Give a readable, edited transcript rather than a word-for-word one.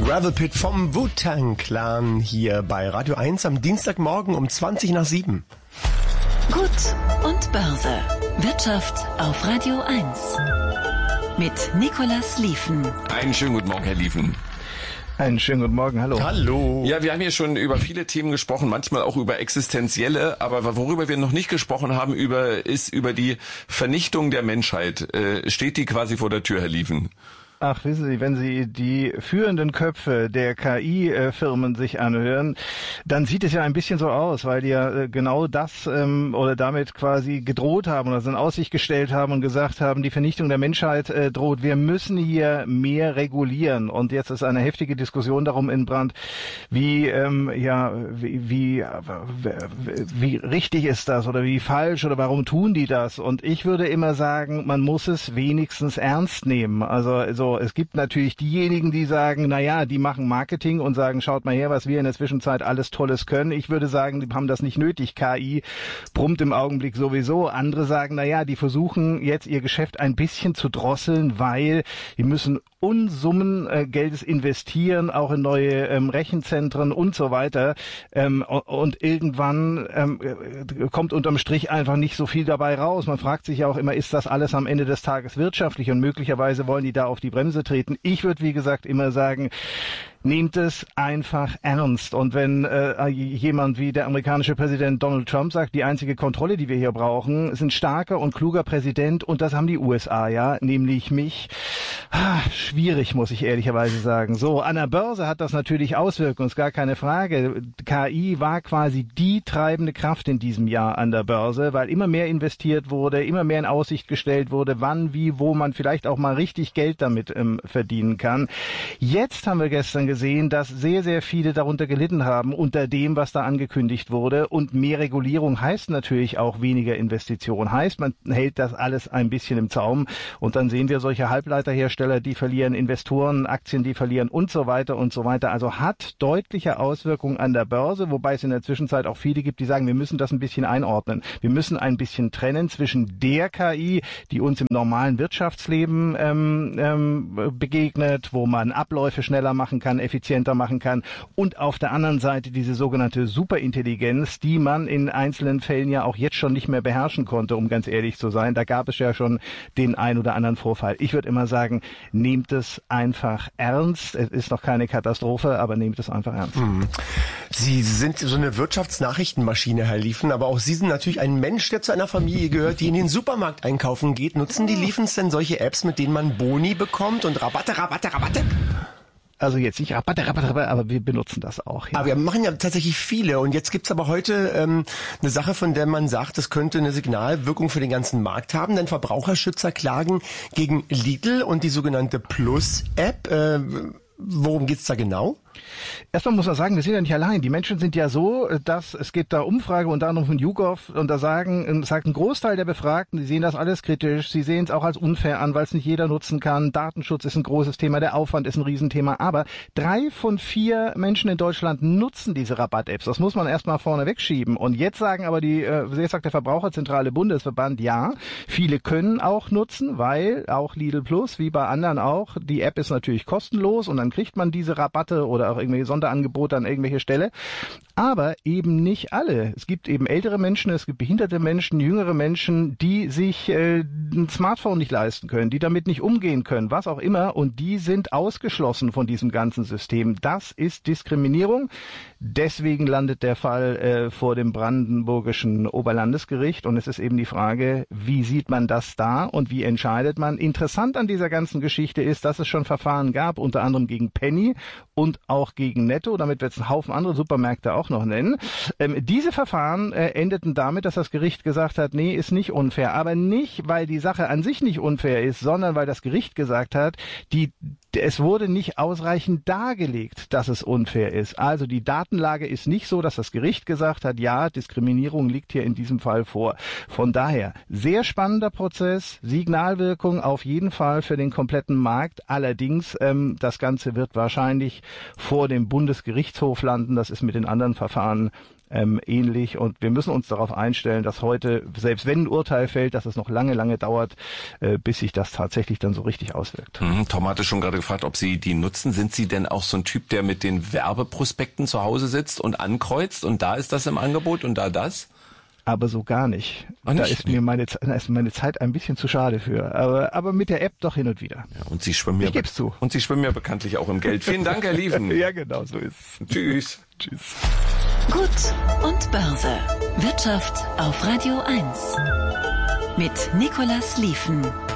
Gravel Pit vom Wu-Tang Clan hier bei Radio 1 am Dienstagmorgen um 7:20. Gut und Börse. Wirtschaft auf Radio 1. Mit Nicolas Lieven. Einen schönen guten Morgen, Herr Lieven. Einen schönen guten Morgen, hallo. Hallo. Ja, wir haben hier schon über viele Themen gesprochen, manchmal auch über existenzielle, aber worüber wir noch nicht gesprochen haben, ist über die Vernichtung der Menschheit. Steht die quasi vor der Tür, Herr Lieven? Ach, wissen Sie, wenn Sie die führenden Köpfe der KI-Firmen sich anhören, dann sieht es ja ein bisschen so aus, weil die ja genau das oder damit quasi gedroht haben oder so in Aussicht gestellt haben und gesagt haben, die Vernichtung der Menschheit droht. Wir müssen hier mehr regulieren. Und jetzt ist eine heftige Diskussion darum entbrannt, wie richtig ist das oder wie falsch oder warum tun die das? Und ich würde immer sagen, man muss es wenigstens ernst nehmen. Also es gibt natürlich diejenigen, die sagen, naja, die machen Marketing und sagen, schaut mal her, was wir in der Zwischenzeit alles Tolles können. Ich würde sagen, die haben das nicht nötig. KI brummt im Augenblick sowieso. Andere sagen, naja, die versuchen jetzt ihr Geschäft ein bisschen zu drosseln, weil die müssen Unsummen Geldes investieren, auch in neue Rechenzentren und so weiter. Und irgendwann kommt unterm Strich einfach nicht so viel dabei raus. Man fragt sich ja auch immer, ist das alles am Ende des Tages wirtschaftlich? Und möglicherweise wollen die da auf die Bremse treten. Ich würde, wie gesagt, immer sagen, nehmt es einfach ernst. Und wenn jemand wie der amerikanische Präsident Donald Trump sagt, die einzige Kontrolle, die wir hier brauchen, ist ein starker und kluger Präsident, und das haben die USA, ja, nämlich mich. Schwierig, muss ich ehrlicherweise sagen. So, an der Börse hat das natürlich Auswirkungen, ist gar keine Frage. KI war quasi die treibende Kraft in diesem Jahr an der Börse, weil immer mehr investiert wurde, immer mehr in Aussicht gestellt wurde, wann, wie, wo man vielleicht auch mal richtig Geld damit verdienen kann. Jetzt haben wir gestern gesehen, dass sehr, sehr viele darunter gelitten haben, unter dem, was da angekündigt wurde. Und mehr Regulierung heißt natürlich auch weniger Investition. Heißt, man hält das alles ein bisschen im Zaum. Und dann sehen wir solche Halbleiterhersteller, die verlieren, Investoren, Aktien, die verlieren und so weiter und so weiter. Also hat deutliche Auswirkungen an der Börse, wobei es in der Zwischenzeit auch viele gibt, die sagen, wir müssen das ein bisschen einordnen. Wir müssen ein bisschen trennen zwischen der KI, die uns im normalen Wirtschaftsleben begegnet, wo man Abläufe schneller machen kann, effizienter machen kann, und auf der anderen Seite diese sogenannte Superintelligenz, die man in einzelnen Fällen ja auch jetzt schon nicht mehr beherrschen konnte, um ganz ehrlich zu sein. Da gab es ja schon den ein oder anderen Vorfall. Ich würde immer sagen, nehmt es einfach ernst. Es ist noch keine Katastrophe, aber nehmt es einfach ernst. Sie sind so eine Wirtschaftsnachrichtenmaschine, Herr Lieven, aber auch Sie sind natürlich ein Mensch, der zu einer Familie gehört, die in den Supermarkt einkaufen geht. Nutzen die Lievens denn solche Apps, mit denen man Boni bekommt und Rabatte? Also jetzt nicht Rabatte, aber wir benutzen das auch. Ja. Aber wir machen ja tatsächlich viele. Und jetzt gibt's aber heute eine Sache, von der man sagt, das könnte eine Signalwirkung für den ganzen Markt haben. Denn Verbraucherschützer klagen gegen Lidl und die sogenannte Plus-App. Worum geht's da genau? Erstmal muss man sagen, wir sind ja nicht allein. Die Menschen sind ja so, dass es gibt da Umfrage unter anderem von YouGov, und da sagt ein Großteil der Befragten, die sehen das alles kritisch, sie sehen es auch als unfair an, weil es nicht jeder nutzen kann. Datenschutz ist ein großes Thema, der Aufwand ist ein Riesenthema, aber 3 von 4 Menschen in Deutschland nutzen diese Rabatt-Apps. Das muss man erstmal vorne wegschieben. Und jetzt sagen aber jetzt sagt der Verbraucherzentrale Bundesverband, ja, viele können auch nutzen, weil auch Lidl Plus, wie bei anderen auch, die App ist natürlich kostenlos und dann kriegt man diese Rabatte oder auch irgendwelche Sonderangebote an irgendwelche Stelle. Aber eben nicht alle. Es gibt eben ältere Menschen, es gibt behinderte Menschen, jüngere Menschen, die sich ein Smartphone nicht leisten können, die damit nicht umgehen können, was auch immer. Und die sind ausgeschlossen von diesem ganzen System. Das ist Diskriminierung. Deswegen landet der Fall vor dem brandenburgischen Oberlandesgericht. Und es ist eben die Frage, wie sieht man das da und wie entscheidet man? Interessant an dieser ganzen Geschichte ist, dass es schon Verfahren gab, unter anderem gegen Penny und auch gegen Netto. Damit wird es einen Haufen andere Supermärkte auch noch nennen. Diese Verfahren endeten damit, dass das Gericht gesagt hat, nee, ist nicht unfair. Aber nicht, weil die Sache an sich nicht unfair ist, sondern weil das Gericht gesagt hat, es wurde nicht ausreichend dargelegt, dass es unfair ist. Also die Datenlage ist nicht so, dass das Gericht gesagt hat, ja, Diskriminierung liegt hier in diesem Fall vor. Von daher, sehr spannender Prozess, Signalwirkung auf jeden Fall für den kompletten Markt. Allerdings, das Ganze wird wahrscheinlich vor dem Bundesgerichtshof landen. Das ist mit den anderen Verfahren ähnlich, und wir müssen uns darauf einstellen, dass heute, selbst wenn ein Urteil fällt, dass es noch lange, lange dauert, bis sich das tatsächlich dann so richtig auswirkt. Tom hatte schon gerade gefragt, ob Sie die nutzen. Sind Sie denn auch so ein Typ, der mit den Werbeprospekten zu Hause sitzt und ankreuzt und da ist das im Angebot und da das? Aber so gar nicht. Ach, nicht? Da ist mir meine Zeit ein bisschen zu schade für. Aber mit der App doch hin und wieder. Ja, und Sie schwimmen ich geb's zu. Und Sie schwimmen ja bekanntlich auch im Geld. Vielen Dank, Herr Lieven. Ja, genau, so ist es. Tschüss. Tschüss. Gut und Börse. Wirtschaft auf Radio 1. Mit Nicolas Lieven.